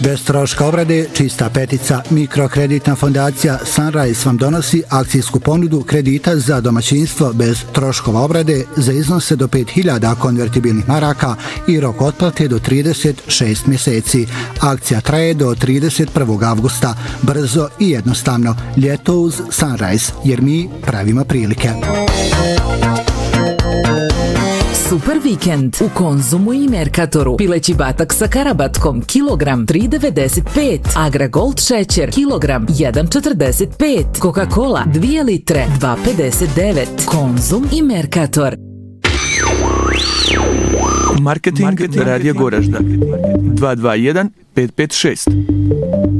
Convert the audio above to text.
Bez troška obrade, čista petica, mikrokreditna fondacija Sunrise vam donosi akcijsku ponudu kredita za domaćinstvo bez troškova obrade za iznose do 5000 konvertibilnih maraka i rok otplate do 36 mjeseci. Akcija traje do 31. avgusta. Brzo i jednostavno. Ljeto uz Sunrise, jer mi pravimo prilike. Super vikend u Konzumu i Mercatoru. Pileći batak sa karabatkom kilogram 3,95. Agra Gold šećer kilogram 1,45. Coca-Cola 2 litre 2,59. Konzum i Mercator. Marketing Radija Goražda 221 556.